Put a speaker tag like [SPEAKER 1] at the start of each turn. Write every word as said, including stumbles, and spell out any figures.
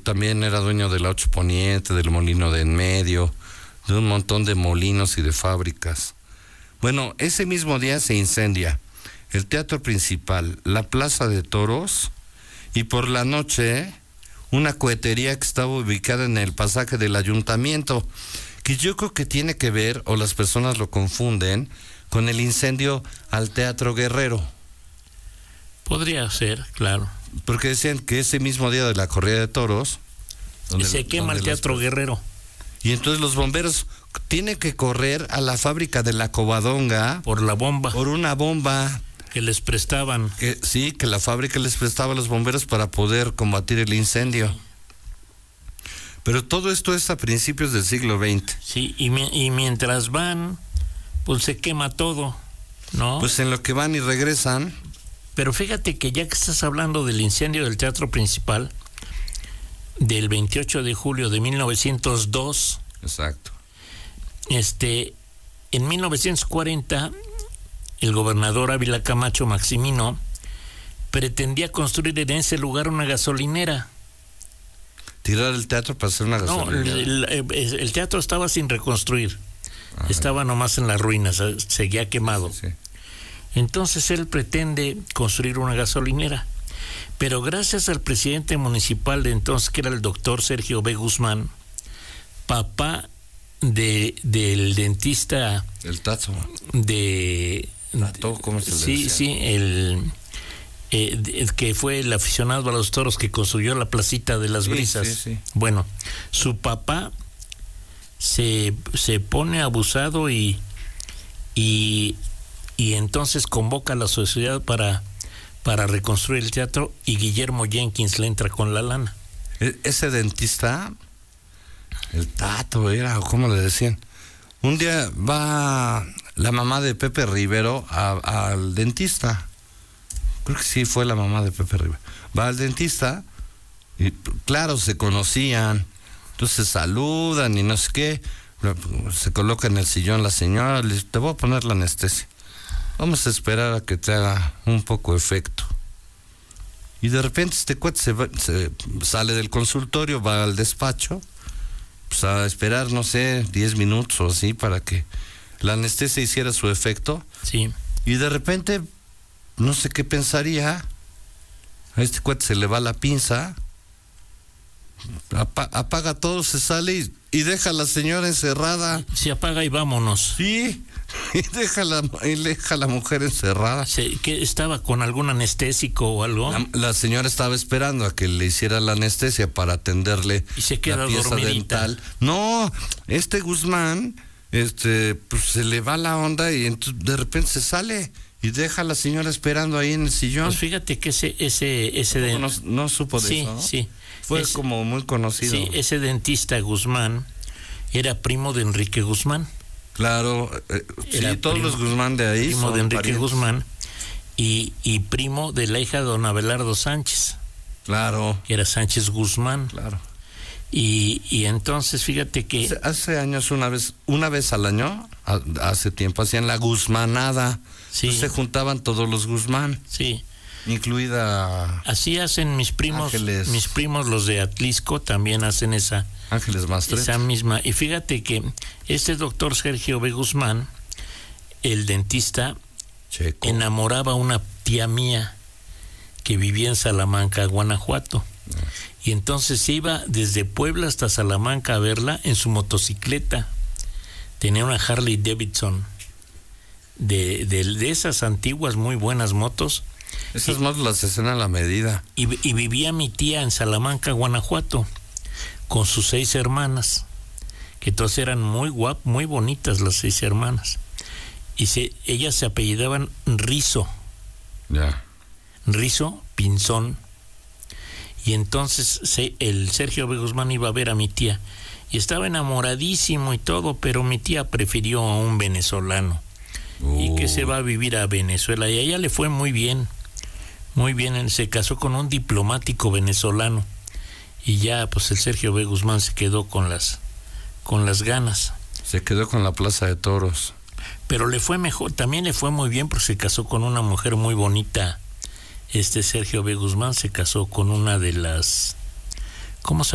[SPEAKER 1] también era dueño de la Ocho Poniente, del Molino de En Medio, de un montón de molinos y de fábricas. Bueno, ese mismo día se incendia el teatro principal, la plaza de toros, y por la noche una cohetería que estaba ubicada en el pasaje del ayuntamiento, que yo creo que tiene que ver, o las personas lo confunden, con el incendio al Teatro Guerrero.
[SPEAKER 2] Podría ser, claro.
[SPEAKER 1] Porque decían que ese mismo día de la corrida de toros...
[SPEAKER 2] Donde, se quema el Teatro los... Guerrero.
[SPEAKER 1] Y entonces los bomberos tienen que correr a la fábrica de la Covadonga...
[SPEAKER 2] Por la bomba.
[SPEAKER 1] Por una bomba...
[SPEAKER 2] Que les prestaban.
[SPEAKER 1] Que, sí, que la fábrica les prestaba a los bomberos para poder combatir el incendio. Pero todo esto es a principios del siglo veinte.
[SPEAKER 2] Sí, y, mi, y mientras van, pues se quema todo, ¿no?
[SPEAKER 1] Pues en lo que van y regresan...
[SPEAKER 2] Pero fíjate que ya que estás hablando del incendio del Teatro Principal, del veintiocho de julio de mil novecientos dos.
[SPEAKER 1] Exacto.
[SPEAKER 2] Este, en mil novecientos cuarenta, el gobernador Ávila Camacho Maximino pretendía construir en ese lugar una gasolinera.
[SPEAKER 1] ¿Tirar el teatro para hacer una gasolinera?
[SPEAKER 2] No, el, el, el teatro estaba sin reconstruir. Ajá. Estaba nomás en las ruinas, seguía quemado. Sí, sí. Entonces él pretende construir una gasolinera, pero gracias al presidente municipal de entonces, que era el doctor Sergio B. Guzmán, papá de del dentista...
[SPEAKER 1] El Tato.
[SPEAKER 2] De...
[SPEAKER 1] Tato, ¿cómo se le
[SPEAKER 2] Sí,
[SPEAKER 1] decía?
[SPEAKER 2] sí, el... Eh, de, que fue el aficionado a los toros que construyó la placita de las
[SPEAKER 1] sí,
[SPEAKER 2] brisas.
[SPEAKER 1] Sí, sí.
[SPEAKER 2] Bueno, su papá se, se pone abusado y... y y entonces convoca a la sociedad para, para reconstruir el teatro, y Guillermo Jenkins le entra con la lana.
[SPEAKER 1] Ese dentista, el Tato era, o como le decían, un día va la mamá de Pepe Rivero a, al dentista, creo que sí fue la mamá de Pepe Rivero, va al dentista, y claro, se conocían, entonces se saludan y no sé qué, se coloca en el sillón la señora, le dice, te voy a poner la anestesia. Vamos a esperar a que te haga un poco efecto. Y de repente este cuate se, va, se sale del consultorio, va al despacho, pues a esperar, no sé, diez minutos o así para que la anestesia hiciera su efecto.
[SPEAKER 2] Sí.
[SPEAKER 1] Y de repente, no sé qué pensaría, a este cuate se le va la pinza, apa, apaga todo, se sale y, y deja a la señora encerrada.
[SPEAKER 2] Se apaga y vámonos.
[SPEAKER 1] Sí. Y deja la, y deja a la mujer encerrada.
[SPEAKER 2] Sí, ¿que estaba con algún anestésico o algo?
[SPEAKER 1] La, la señora estaba esperando a que le hiciera la anestesia para atenderle
[SPEAKER 2] y se queda
[SPEAKER 1] la pieza
[SPEAKER 2] dormidita.
[SPEAKER 1] dental. No, este Guzmán, este, pues se le va la onda y entonces de repente se sale y deja a la señora esperando ahí en el sillón.
[SPEAKER 2] Pues fíjate que ese, ese, ese de...
[SPEAKER 1] no, no supo de
[SPEAKER 2] sí,
[SPEAKER 1] eso, ¿no?
[SPEAKER 2] Sí,
[SPEAKER 1] fue
[SPEAKER 2] es,
[SPEAKER 1] como muy conocido.
[SPEAKER 2] Sí, ese dentista Guzmán era primo de Enrique Guzmán.
[SPEAKER 1] Claro, eh, sí, todos primo, los Guzmán de ahí
[SPEAKER 2] primo
[SPEAKER 1] son
[SPEAKER 2] de Enrique
[SPEAKER 1] parientes.
[SPEAKER 2] Guzmán y, y primo de la hija de don Abelardo Sánchez.
[SPEAKER 1] Claro.
[SPEAKER 2] Que era Sánchez Guzmán.
[SPEAKER 1] Claro.
[SPEAKER 2] Y, y entonces fíjate que...
[SPEAKER 1] Hace, hace años, una vez una vez al año, a, hace tiempo, hacían la Guzmanada.
[SPEAKER 2] Sí.
[SPEAKER 1] Entonces se juntaban todos los Guzmán.
[SPEAKER 2] Sí.
[SPEAKER 1] Incluida...
[SPEAKER 2] Así hacen mis primos,
[SPEAKER 1] Ángeles.
[SPEAKER 2] mis primos los de Atlisco, también hacen esa...
[SPEAKER 1] Ángeles Mastreta.
[SPEAKER 2] Esa misma. Y fíjate que este doctor Sergio B. Guzmán, el dentista,
[SPEAKER 1] Checo,
[SPEAKER 2] enamoraba a una tía mía que vivía en Salamanca, Guanajuato. Ah. Y entonces se iba desde Puebla hasta Salamanca a verla en su motocicleta. Tenía una Harley Davidson, de, de, de esas antiguas muy buenas motos.
[SPEAKER 1] Esas motos las hacen a la medida.
[SPEAKER 2] Y, y vivía mi tía en Salamanca, Guanajuato, con sus seis hermanas, que todas eran muy guapas, muy bonitas las seis hermanas. Y se, ellas se apellidaban Rizo.
[SPEAKER 1] Ya. Yeah.
[SPEAKER 2] Rizo Pinzón. Y entonces se, el Sergio B. Guzmán iba a ver a mi tía. Y estaba enamoradísimo y todo, pero mi tía prefirió a un venezolano. Uh. Y que se va a vivir a Venezuela. Y a ella le fue muy bien. Muy bien. Se casó con un diplomático venezolano. Y ya pues el Sergio B. Guzmán se quedó con las con las ganas.
[SPEAKER 1] Se quedó con la Plaza de Toros.
[SPEAKER 2] Pero le fue mejor, también le fue muy bien porque se casó con una mujer muy bonita. Este Sergio B. Guzmán se casó con una de las... ¿Cómo se